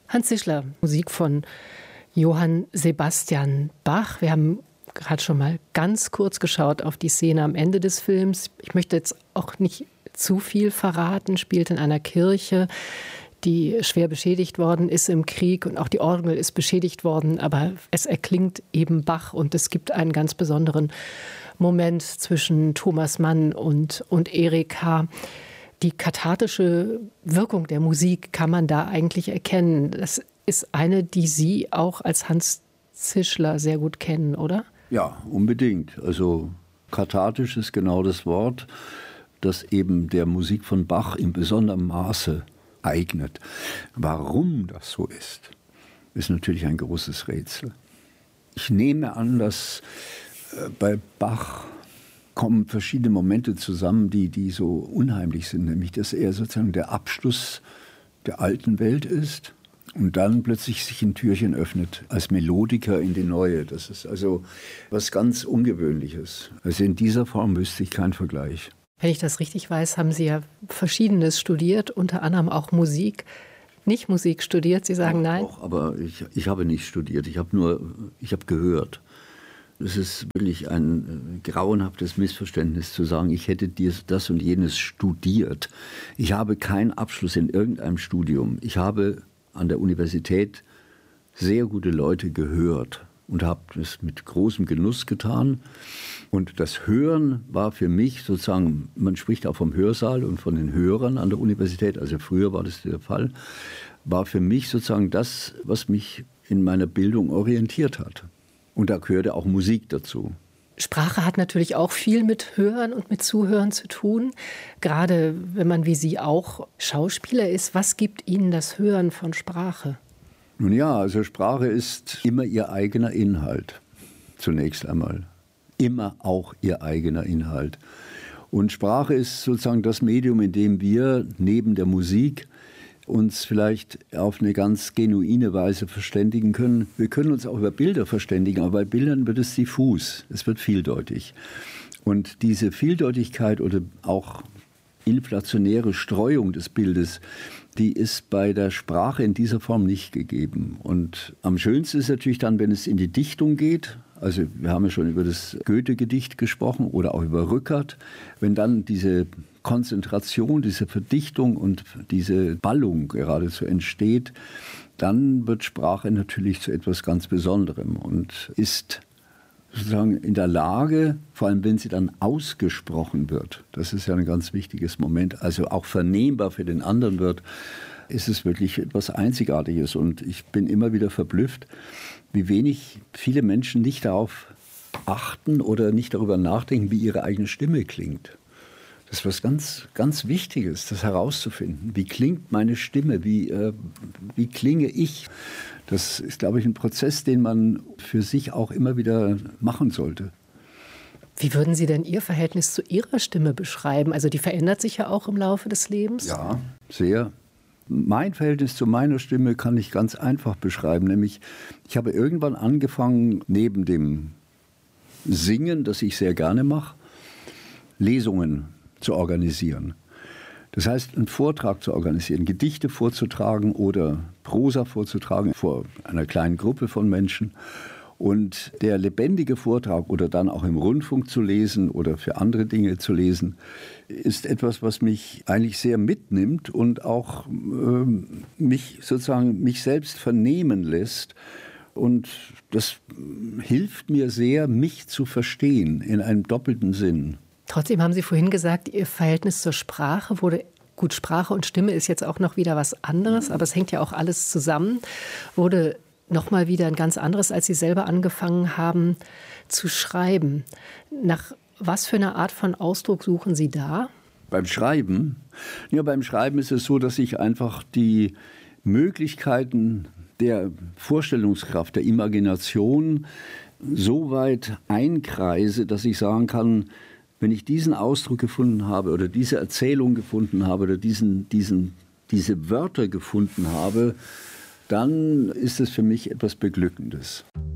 Hans Zischler, Musik von Johann Sebastian Bach. Wir haben gerade schon mal ganz kurz geschaut auf die Szene am Ende des Films. Ich möchte jetzt auch nicht zu viel verraten. Spielt in einer Kirche, die schwer beschädigt worden ist im Krieg, und auch die Orgel ist beschädigt worden, aber es erklingt eben Bach und es gibt einen ganz besonderen Moment zwischen Thomas Mann und Erika. Die kathartische Wirkung der Musik kann man da eigentlich erkennen. Das ist eine, die Sie auch als Hans Zischler sehr gut kennen, oder? Ja, unbedingt. Also kathartisch ist genau das Wort, das eben der Musik von Bach in besonderem Maße eignet. Warum das so ist natürlich ein großes Rätsel. Ich nehme an, dass bei Bach kommen verschiedene Momente zusammen, die so unheimlich sind, nämlich dass er sozusagen der Abschluss der alten Welt ist und dann plötzlich sich ein Türchen öffnet als Melodiker in die neue. Das ist also was ganz Ungewöhnliches. Also in dieser Form wüsste ich keinen Vergleich. Wenn ich das richtig weiß, haben Sie ja Verschiedenes studiert, unter anderem auch Musik. Nicht Musik studiert, Sie sagen nein? Doch, aber ich habe nicht studiert, ich habe gehört. Es ist wirklich ein grauenhaftes Missverständnis zu sagen, ich hätte das und jenes studiert. Ich habe keinen Abschluss in irgendeinem Studium. Ich habe an der Universität sehr gute Leute gehört und habe das mit großem Genuss getan. Und das Hören war für mich sozusagen, man spricht auch vom Hörsaal und von den Hörern an der Universität, also früher war das der Fall, war für mich sozusagen das, was mich in meiner Bildung orientiert hat. Und da gehörte auch Musik dazu. Sprache hat natürlich auch viel mit Hören und mit Zuhören zu tun. Gerade wenn man wie Sie auch Schauspieler ist, was gibt Ihnen das Hören von Sprache? Nun ja, also Sprache ist immer ihr eigener Inhalt, zunächst einmal. Immer auch ihr eigener Inhalt. Und Sprache ist sozusagen das Medium, in dem wir neben der Musik uns vielleicht auf eine ganz genuine Weise verständigen können. Wir können uns auch über Bilder verständigen, aber bei Bildern wird es diffus, es wird vieldeutig. Und diese Vieldeutigkeit oder auch inflationäre Streuung des Bildes, die ist bei der Sprache in dieser Form nicht gegeben. Und am schönsten ist natürlich dann, wenn es in die Dichtung geht. Also wir haben ja schon über das Goethe-Gedicht gesprochen oder auch über Rückert. Wenn dann diese Konzentration, diese Verdichtung und diese Ballung geradezu entsteht, dann wird Sprache natürlich zu etwas ganz Besonderem und ist sozusagen in der Lage, vor allem wenn sie dann ausgesprochen wird, das ist ja ein ganz wichtiges Moment, also auch vernehmbar für den anderen wird, ist es wirklich etwas Einzigartiges. Und ich bin immer wieder verblüfft, wie wenig viele Menschen nicht darauf achten oder nicht darüber nachdenken, wie ihre eigene Stimme klingt. Das ist was ganz, ganz Wichtiges, das herauszufinden. Wie klingt meine Stimme? Wie klinge ich? Das ist, glaube ich, ein Prozess, den man für sich auch immer wieder machen sollte. Wie würden Sie denn Ihr Verhältnis zu Ihrer Stimme beschreiben? Also die verändert sich ja auch im Laufe des Lebens. Ja, sehr. Mein Verhältnis zu meiner Stimme kann ich ganz einfach beschreiben. Nämlich, ich habe irgendwann angefangen, neben dem Singen, das ich sehr gerne mache, Lesungen zu organisieren. Das heißt, einen Vortrag zu organisieren, Gedichte vorzutragen oder Prosa vorzutragen vor einer kleinen Gruppe von Menschen. Und der lebendige Vortrag oder dann auch im Rundfunk zu lesen oder für andere Dinge zu lesen, ist etwas, was mich eigentlich sehr mitnimmt und auch mich selbst vernehmen lässt. Und das hilft mir sehr, mich zu verstehen in einem doppelten Sinn. Trotzdem haben Sie vorhin gesagt, Ihr Verhältnis zur Sprache wurde, gut, Sprache und Stimme ist jetzt auch noch wieder was anderes, aber es hängt ja auch alles zusammen, wurde nochmal wieder ein ganz anderes, als Sie selber angefangen haben zu schreiben. Nach was für einer Art von Ausdruck suchen Sie da? Beim Schreiben? Ja, beim Schreiben ist es so, dass ich einfach die Möglichkeiten der Vorstellungskraft, der Imagination so weit einkreise, dass ich sagen kann, wenn ich diesen Ausdruck gefunden habe oder diese Erzählung gefunden habe oder diese Wörter gefunden habe, dann ist es für mich etwas Beglückendes.